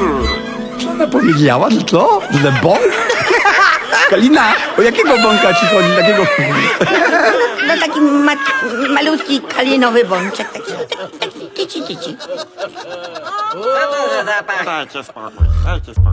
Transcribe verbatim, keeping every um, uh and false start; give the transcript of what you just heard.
Co ona powiedziała? Że co? Że bąk? Kalina, o jakiego bąka ci chodzi? Takiego... No taki ma malutki kalinowy bączek, taki, taki, taki tici, tici. Co to za zapach? Dajcie spokój, dajcie spokój.